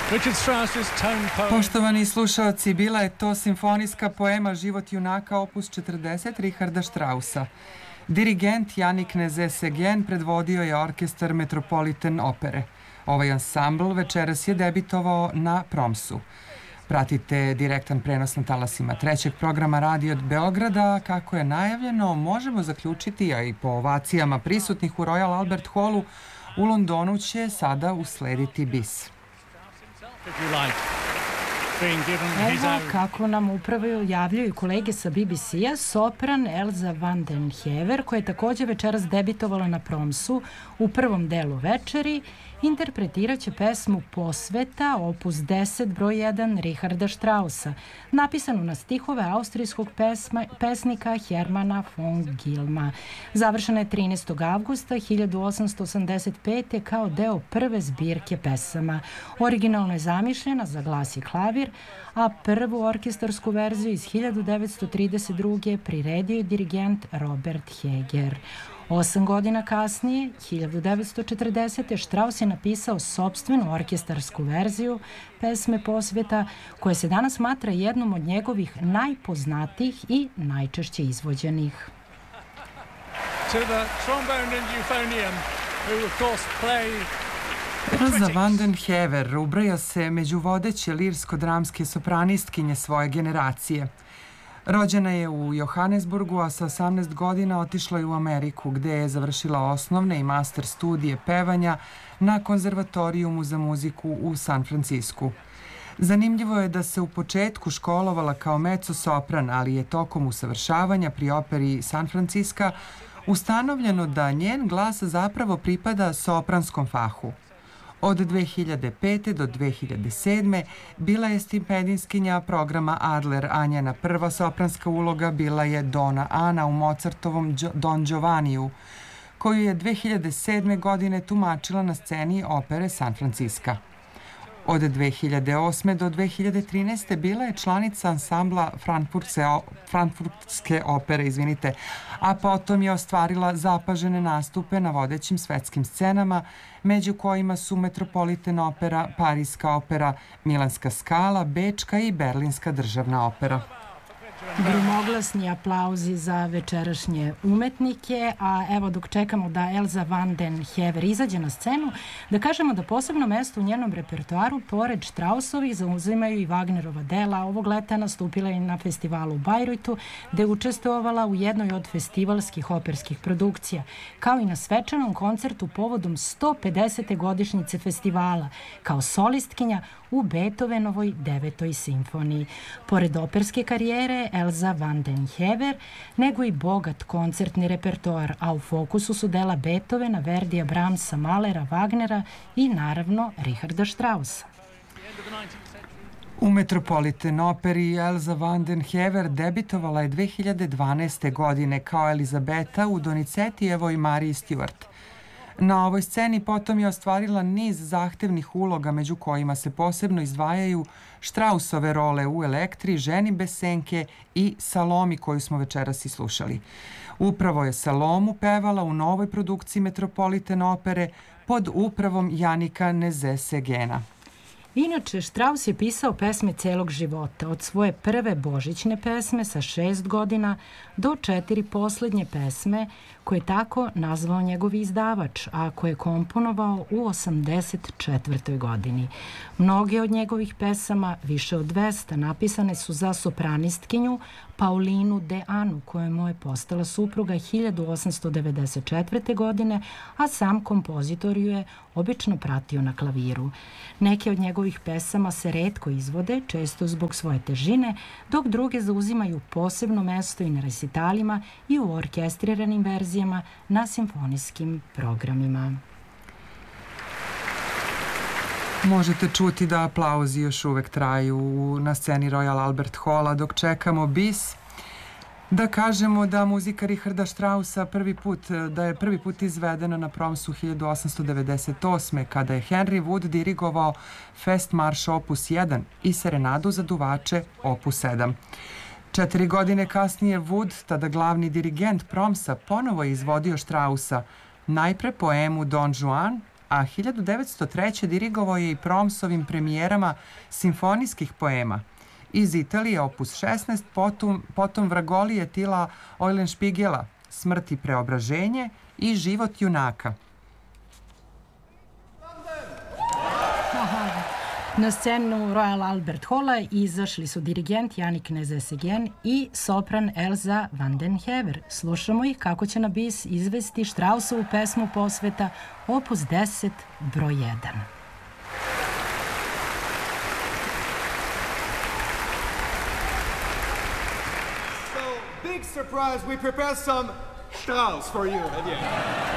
Poštovani slušalci, bila je to simfonijska poema Život junaka opus 40 Richarda Straussa. Dirigent Yannick Nézet-Séguin predvodio je orkestar Metropolitan opere. Ovaj ansambl večeras je debitovao na Promsu. Pratite direktan prenos na talasima trećeg programa Radio od Beograda. Kako je najavljeno, možemo zaključiti, a i po ovacijama prisutnih u Royal Albert Hallu u Londonu će sada uslediti bis. Evo kako nam upravo javljaju kolege sa BBC-a, sopran Elza van den Hever, koja je također večeras debitovala na Promsu u prvom delu večeri, interpretirat će pesmu Posveta, opus 10, broj 1 Richarda Straussa, napisanu na stihove austrijskog pesnika Hermana von Gilma. Završena je 13. avgusta 1885. kao deo prve zbirke pesama. Originalno je zamišljena za glas i klavir, a prvu orkestarsku verziju iz 1932. priredio je dirigent Robert Heger. 8 godina kasnije, 1940. Strauss je napisao sopstvenu orkestarsku verziju pesme Posveta, koja se danas smatra jednom od njegovih najpoznatijih i najčešće izvođenih. Elza van den Hever ubraja se među vodeće lirsko-dramske sopranistkinje svoje generacije. Rođena je u Johannesburgu, a sa 18 godina otišla je u Ameriku, gde je završila osnovne i master studije pevanja na konzervatorijumu za muziku u San Francisku. Zanimljivo je da se u početku školovala kao mezzo-sopran, ali je tokom usavršavanja pri operi San Francisca ustanovljeno da njen glas zapravo pripada sopranskom fahu. Od 2005. do 2007. bila je stipendijskinja programa Adler, a njena prva sopranska uloga bila je Dona Ana u Mozartovom Don Giovanniju, koju je 2007. godine tumačila na sceni opere San Francisca. Od 2008. do 2013. bila je članica ansambla Frankfurtske opere, a potom je ostvarila zapažene nastupe na vodećim svetskim scenama, među kojima su Metropolitan opera, Pariska opera, Milanska Scala, Bečka i Berlinska državna opera. Gromoglasni aplauzi za večerašnje umetnike, a evo dok čekamo da Elza van den Hever izađe na scenu, da kažemo da posebno mesto u njenom repertoaru, pored Straussovih, zauzimaju i Wagnerova dela. Ovog leta nastupila je na festivalu u Bajrutu, gde je učestvovala u jednoj od festivalskih operskih produkcija, kao i na svečanom koncertu povodom 150. godišnjice festivala, kao solistkinja u Beethovenovoj 9. simfoniji. Pored operske karijere, Elza van den Hever nego i bogat koncertni repertoar, a u fokusu su dela Beethovena, Verdija, Brahmsa, Mahlera, Wagnera i naravno Richarda Straussa. U Metropolitan operi Elza van den Hever debitovala je 2012. godine kao Elizabeta u Donizetijevoj Mariji Stuart. Na ovoj sceni potom je ostvarila niz zahtevnih uloga, među kojima se posebno izdvajaju Straussove role u Elektri, Ženi bez senke i Salomi, koju smo večeras i slušali. Upravo je Salomu pevala u novoj produkciji Metropolitan opere pod upravom Jannika Nézet-Séguina. Inače, Strauss je pisao pesme celog života, od svoje prve božićne pesme sa 6 godina do 4 poslednje pesme, koje je tako nazvao njegov izdavač, a koje je komponovao u 84. godini. Mnoge od njegovih pesama, više od 200, napisane su za sopranistkinju Paulinu de Anu, koja mu je postala supruga 1894. godine, a sam kompozitor ju je obično pratio na klaviru. Neke od njegovih pesama se retko izvode, često zbog svoje težine, dok druge zauzimaju posebno mesto i na recitalima i u orkestriranim verzijama na simfonijskim programima. Možete čuti da aplauzi još uvek traju na sceni Royal Albert Halla dok čekamo bis. Da kažemo da muzika Richarda Straussa da je prvi put izvedena na Promsu 1898. kada je Henry Wood dirigovao Festmarš opus 1 i Serenadu za duvače opus 7. 4 godine kasnije Wood, tada glavni dirigent Promsa, ponovo je izvodio Straussa, najpre poemu Don Juan, a 1903. dirigovao je i Promsovim premijerama simfonijskih poema. Iz Italije opus 16, potom Vragolije Tila Eulenspiegela, Smrt i preobraženje i Život junaka. Na scenu Royal Albert Halla izašli su dirigent Janik Nezesegen i sopran Elza van den Hever. Slušamo ih kako će na bis izvesti Straussovu pesmu posveta opus 10 broj 1. So, big surprise, we prepared some Strauss for you.